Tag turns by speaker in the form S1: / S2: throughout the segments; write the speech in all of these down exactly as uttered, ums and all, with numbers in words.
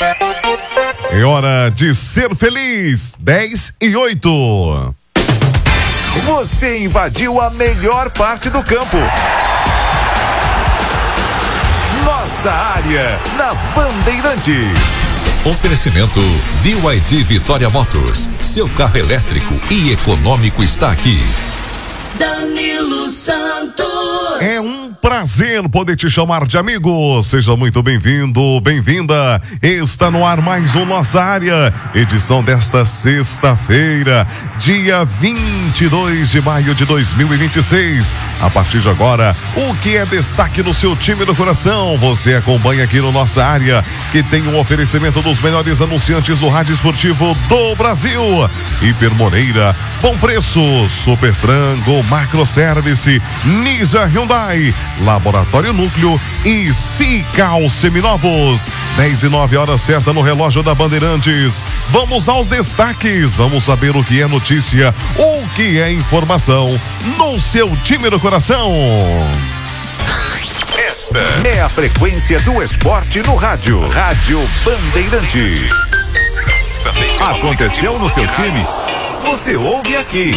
S1: É hora de ser feliz. dez e oito.
S2: Você invadiu a melhor parte do campo. Nossa área na Bandeirantes.
S3: Oferecimento B Y D Vitória Motors. Seu carro elétrico e econômico está aqui.
S4: Danilo Santos.
S1: É um prazer poder te chamar de amigo. Seja muito bem-vindo, bem-vinda. Está no ar mais um Nossa Área, edição desta sexta-feira, dia vinte e dois de maio de dois mil e vinte e seis. A partir de agora, o que é destaque no seu time do coração? Você acompanha aqui no Nossa Área, que tem um oferecimento dos melhores anunciantes do rádio esportivo do Brasil. Hiper Moreira, bom preço, Super Frango, Macro Service, Nisa Hyundai, Laboratório Núcleo e Cical Seminovos. dez e nove horas certa no relógio da Bandeirantes. Vamos aos destaques, vamos saber o que é notícia, o que é informação no seu time do coração.
S2: Esta é a frequência do esporte no rádio. Rádio Bandeirantes. Aconteceu no seu time? Você ouve aqui.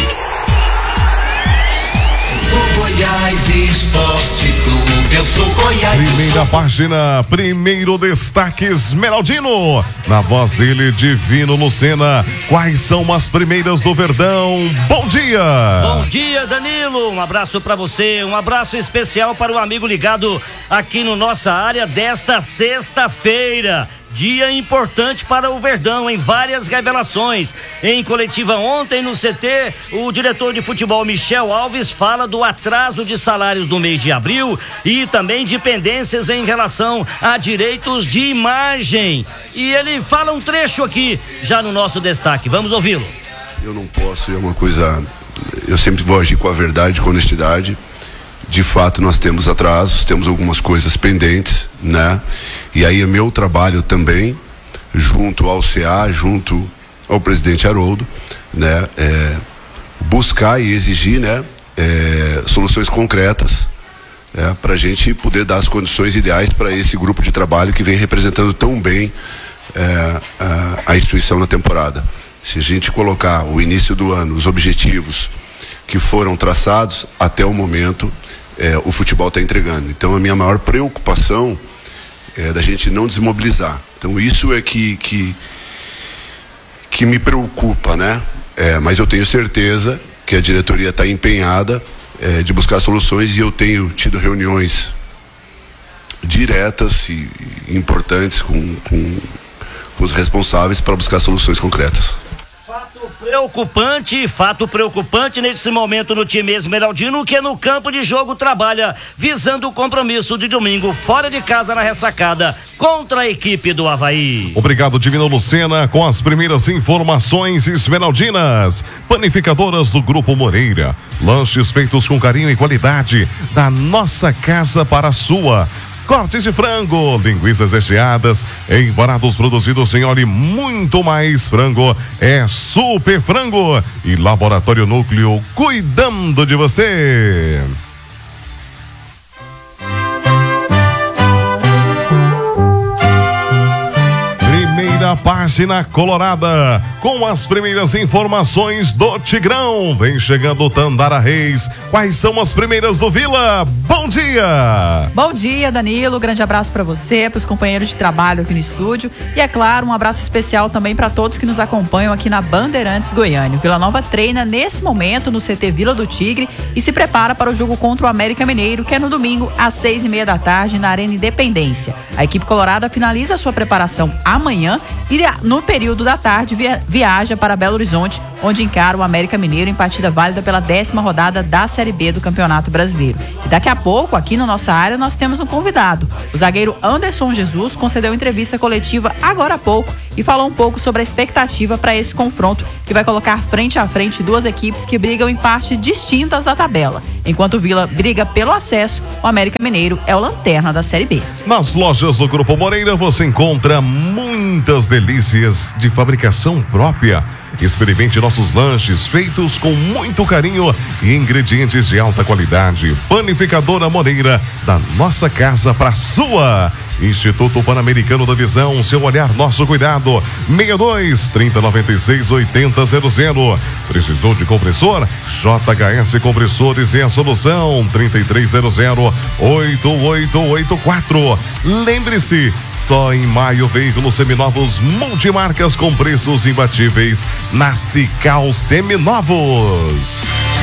S4: Goiás Esporte Clube, eu sou Goiás.
S1: Primeira
S4: sou...
S1: página, primeiro destaque Esmeraldino. Na voz dele, Divino Lucena. Quais são as primeiras do Verdão? Bom dia!
S5: Bom dia, Danilo. Um abraço pra você, um abraço especial para o amigo ligado aqui no Nossa Área desta sexta-feira. Dia importante para o Verdão, em várias revelações. Em coletiva ontem no C T, o diretor de futebol Michel Alves fala do atraso de salários do mês de abril e também de pendências em relação a direitos de imagem. E ele fala um trecho aqui, já no nosso destaque. Vamos ouvi-lo.
S6: Eu não posso, é uma coisa... Eu sempre vou agir com a verdade, com a honestidade. De fato, nós temos atrasos, temos algumas coisas pendentes, né? E aí é meu trabalho também, junto ao C A, junto ao presidente Haroldo, né? É, buscar e exigir, né? É, soluções concretas, é, para a gente poder dar as condições ideais para esse grupo de trabalho que vem representando tão bem é, a, a instituição na temporada. Se a gente colocar o início do ano, os objetivos que foram traçados até o momento, é, o futebol está entregando. Então a minha maior preocupação é da gente não desmobilizar. Então isso é que que, que me preocupa, né? É, mas eu tenho certeza que a diretoria está empenhada é, de buscar soluções, e eu tenho tido reuniões diretas e, e importantes com, com, com os responsáveis para buscar soluções concretas.
S5: Fato preocupante, fato preocupante nesse momento no time esmeraldino, que no campo de jogo trabalha visando o compromisso de domingo fora de casa na ressacada contra a equipe do Avaí.
S1: Obrigado, Divino Lucena, com as primeiras informações esmeraldinas. Panificadoras do Grupo Moreira, lanches feitos com carinho e qualidade, da nossa casa para a sua. Cortes de frango, linguiças recheadas, embarados produzidos sem óleo e muito mais. Frango é Super Frango e Laboratório Núcleo, cuidando de você. Primeira página colorada, com as primeiras informações do Tigrão. Vem chegando o Tandara Reis. Quais são as primeiras do Vila? Bom dia!
S7: Bom dia, Danilo. Grande abraço para você, para os companheiros de trabalho aqui no estúdio. E é claro, um abraço especial também para todos que nos acompanham aqui na Bandeirantes Goiânia. O Vila Nova treina nesse momento no C T Vila do Tigre e se prepara para o jogo contra o América Mineiro, que é no domingo às seis e meia da tarde na Arena Independência. A equipe colorada finaliza a sua preparação amanhã e no período da tarde via, viaja para Belo Horizonte, onde encara o América Mineiro em partida válida pela décima rodada da Série B do Campeonato Brasileiro. E daqui a pouco, aqui na nossa área, nós temos um convidado. O zagueiro Anderson Jesus concedeu entrevista coletiva agora há pouco e falou um pouco sobre a expectativa para esse confronto, que vai colocar frente a frente duas equipes que brigam em partes distintas da tabela. Enquanto o Vila briga pelo acesso, o América Mineiro é o lanterna da Série B.
S1: Nas lojas do Grupo Moreira você encontra muitas delícias de fabricação própria. Experimente nossos lanches feitos com muito carinho e ingredientes de alta qualidade. Panificadora Moreira, da nossa casa para sua. Instituto Pan-Americano da Visão, seu olhar, nosso cuidado. seis dois, trinta, noventa e seis, oitenta, zero zero. Precisou de compressor? J H S Compressores é a solução. trinta e três zero zero, oito oito oito quatro. Lembre-se, só em maio veículos seminovos multimarcas com preços imbatíveis na Cical Seminovos.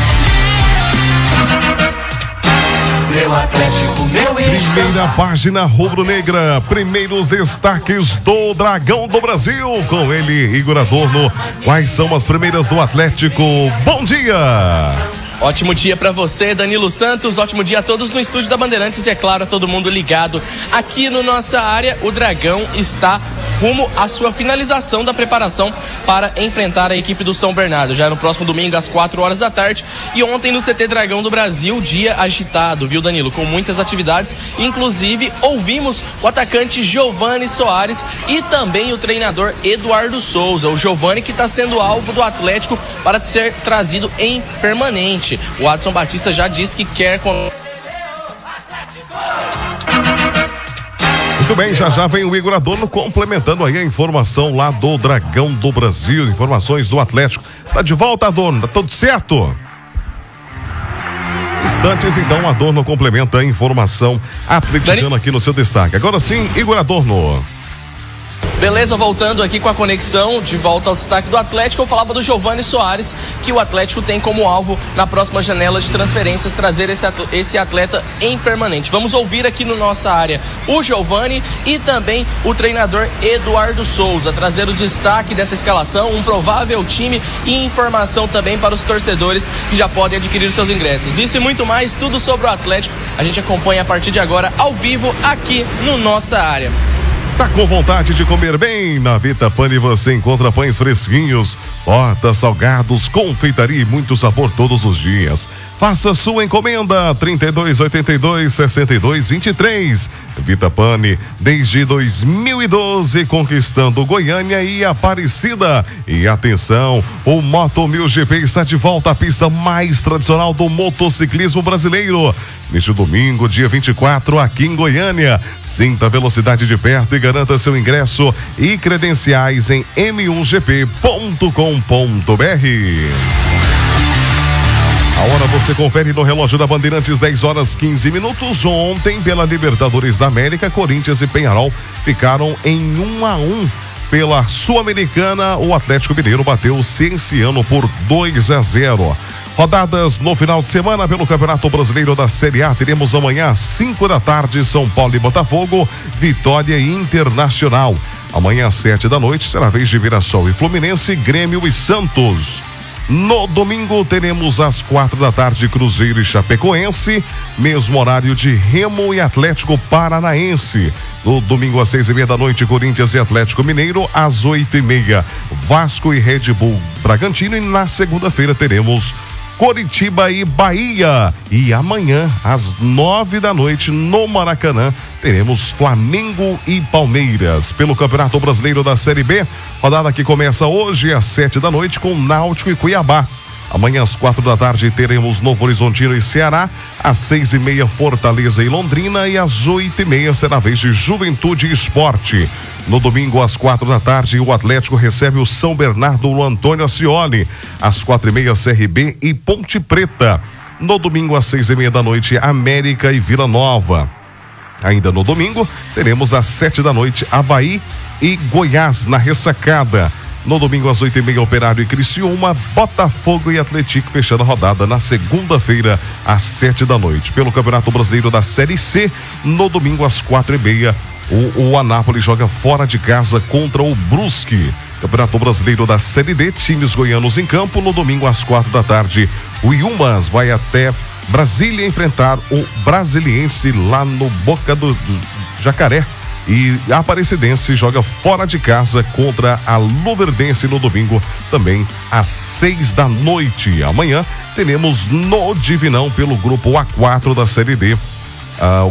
S4: Meu Atlético, meu
S1: Primeira página rubro-negra, primeiros destaques do Dragão do Brasil, com ele, Igor Adorno. Quais são as primeiras do Atlético? Bom dia!
S8: Ótimo dia pra você, Danilo Santos. Ótimo dia a todos no estúdio da Bandeirantes e, é claro, a todo mundo ligado aqui no nossa área. O Dragão está rumo à sua finalização da preparação para enfrentar a equipe do São Bernardo. Já no próximo domingo, às quatro horas da tarde. E ontem no C T Dragão do Brasil, dia agitado, viu, Danilo? Com muitas atividades. Inclusive, ouvimos o atacante Giovani Soares e também o treinador Eduardo Souza. O Giovani que está sendo alvo do Atlético para ser trazido em permanente. O Adson Batista já disse que quer... Com...
S1: Muito bem, já já vem o Igor Adorno complementando aí a informação lá do Dragão do Brasil, informações do Atlético. Tá de volta, Adorno, tá tudo certo? Instantes, então, Adorno complementa a informação atleticana aqui no seu destaque. Agora sim, Igor Adorno.
S8: Beleza, voltando aqui com a conexão, de volta ao destaque do Atlético, eu falava do Giovani Soares, que o Atlético tem como alvo, na próxima janela de transferências, trazer esse atleta, esse atleta em permanente. Vamos ouvir aqui no nossa área o Giovani e também o treinador Eduardo Souza, trazer o destaque dessa escalação, um provável time e informação também para os torcedores que já podem adquirir os seus ingressos. Isso e muito mais, tudo sobre o Atlético, a gente acompanha a partir de agora, ao vivo, aqui no nossa área.
S1: Tá com vontade de comer bem? Na Vita Pane você encontra pães fresquinhos, tortas, salgados, confeitaria e muito sabor todos os dias. Faça sua encomenda, trinta e dois, oitenta e dois, sessenta e dois, vinte e três. Vita Pane, desde dois mil e doze, conquistando Goiânia e Aparecida. E atenção, o Moto mil G P está de volta à pista mais tradicional do motociclismo brasileiro. Neste domingo, dia vinte e quatro, aqui em Goiânia. Sinta a velocidade de perto e garanta seu ingresso e credenciais em m um g p ponto com ponto b r. A hora você confere no relógio da Bandeirantes, dez horas quinze minutos. Ontem, pela Libertadores da América, Corinthians e Peñarol ficaram em um a um. Pela Sul-Americana, o Atlético Mineiro bateu o Cienciano por dois a zero. Rodadas no final de semana pelo Campeonato Brasileiro da Série A. Teremos amanhã às cinco da tarde São Paulo e Botafogo, Vitória e Internacional. Amanhã às sete da noite será a vez de Mirassol e Fluminense, Grêmio e Santos. No domingo teremos às quatro da tarde Cruzeiro e Chapecoense, mesmo horário de Remo e Atlético Paranaense. No domingo às seis e meia da noite, Corinthians e Atlético Mineiro, às oito e meia, Vasco e Red Bull Bragantino, e na segunda-feira teremos Coritiba e Bahia. E amanhã, às nove da noite, no Maracanã, teremos Flamengo e Palmeiras. Pelo Campeonato Brasileiro da Série B, rodada que começa hoje às sete da noite com Náutico e Cuiabá. Amanhã às quatro da tarde teremos Novo Horizontino e Ceará, às seis e meia Fortaleza e Londrina, e às oito e meia será a vez de Juventude e Esporte. No domingo às quatro da tarde o Atlético recebe o São Bernardo no Antônio Ascioli. Às quatro e meia C R B e Ponte Preta. No domingo às seis e meia da noite América e Vila Nova. Ainda no domingo teremos às sete da noite Avaí e Goiás na Ressacada. No domingo às oito e meia, Operário e Criciúma, Botafogo e Atlético, fechando a rodada na segunda-feira às sete da noite. Pelo Campeonato Brasileiro da Série C, no domingo às quatro e meia, o, o Anápolis joga fora de casa contra o Brusque. Campeonato Brasileiro da Série D, times goianos em campo. No domingo às quatro da tarde, o Yumas vai até Brasília enfrentar o Brasiliense lá no Boca do, do Jacaré. E a Aparecidense joga fora de casa contra a Luverdense no domingo, também às seis da noite. Amanhã teremos no Divinão, pelo grupo A quatro da Série D, uh, o